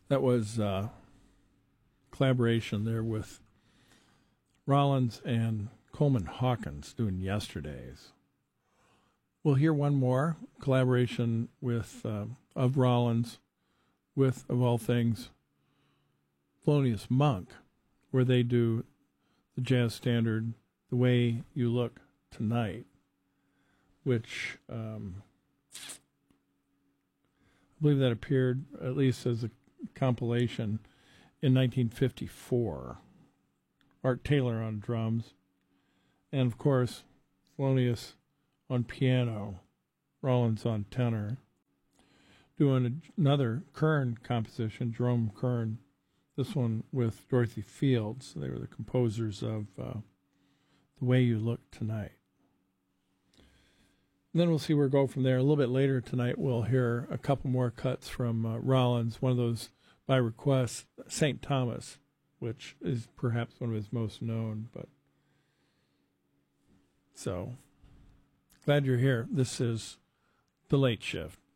That was collaboration there with Rollins and Coleman Hawkins doing Yesterdays. We'll hear one more collaboration with of Rollins with, of all things, Thelonious Monk, where they do the jazz standard "The Way You Look Tonight," which I believe that appeared at least as a compilation in 1954. Art Taylor on drums, and of course Thelonious on piano, Rollins on tenor, doing another Kern composition, Jerome Kern, this one with Dorothy Fields. They were the composers of The Way You Look Tonight. And then we'll see where we go from there. A little bit later tonight, we'll hear a couple more cuts from Rollins, one of those by request, St. Thomas, which is perhaps one of his most known. But so, glad you're here. This is The Late Shift.